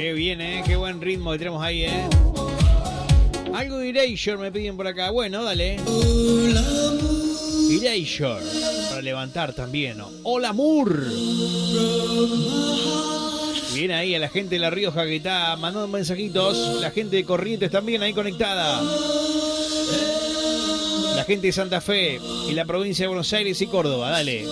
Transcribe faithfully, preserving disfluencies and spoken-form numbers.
Qué bien, ¿eh? Qué buen ritmo que tenemos ahí, ¿eh? Algo de Erasure me piden por acá. Bueno, dale. Erasure. Para levantar también, ¿no? Hola, Mur. Bien ahí a la gente de La Rioja que está mandando mensajitos. La gente de Corrientes también ahí conectada. La gente de Santa Fe y la provincia de Buenos Aires y Córdoba, dale.